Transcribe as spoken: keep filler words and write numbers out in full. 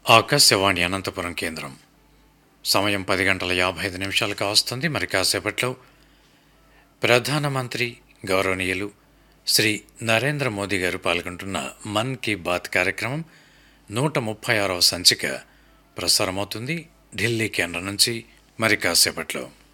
ఆకాశవాణి అనంతపురం కేంద్రం. సమయం పది గంటల యాభై ఐదు నిమిషాలకు వస్తుంది. మరి కాసేపట్లో ప్రధానమంత్రి గౌరవనీయులు శ్రీ నరేంద్ర మోదీ గారు పాల్గొంటున్న మన్ కీ బాత్ కార్యక్రమం నూట ముప్పై ఆరవ సంచిక ప్రసారమవుతుంది ఢిల్లీ కేంద్రం నుంచి. మరి కాసేపట్లో